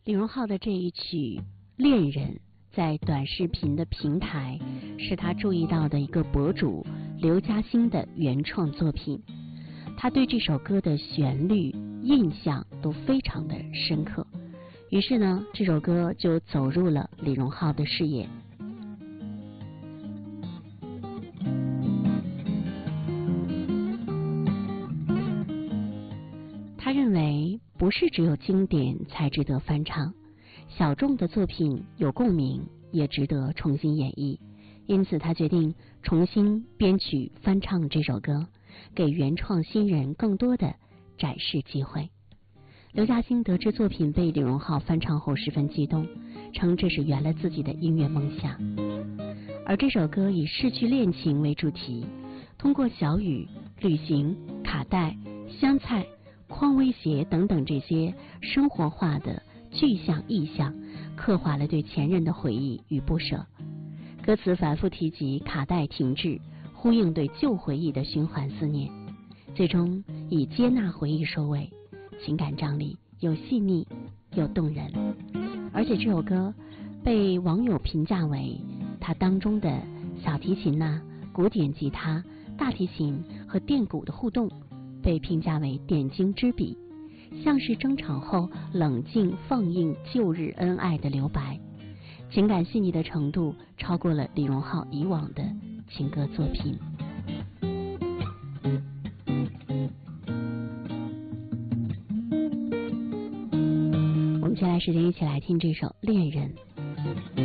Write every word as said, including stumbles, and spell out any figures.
李荣浩的这一曲《恋人》在短视频的平台是他注意到的一个博主刘嘉欣的原创作品，他对这首歌的旋律印象都非常的深刻，于是呢，这首歌就走入了李荣浩的视野。他认为不是只有经典才值得翻唱，小众的作品有共鸣也值得重新演绎，因此他决定重新编曲翻唱这首歌，给原创新人更多的展示机会。刘嘉欣得知作品被李荣浩翻唱后十分激动，称这是圆了自己的音乐梦想。而这首歌以逝去恋情为主题，通过小雨、旅行、卡带、香菜、匡威鞋等等这些生活化的具象意象，刻画了对前任的回忆与不舍。歌词反复提及卡带停滞，呼应对旧回忆的循环思念，最终以接纳回忆收尾，情感张力又细腻又动人。而且这首歌被网友评价为它当中的小提琴啊、古典吉他、大提琴和电鼓的互动被评价为点睛之笔，像是争吵后冷静放映旧日恩爱的留白，情感细腻的程度超过了李荣浩以往的情歌作品。我们接下来时间一起来听这首《恋人》。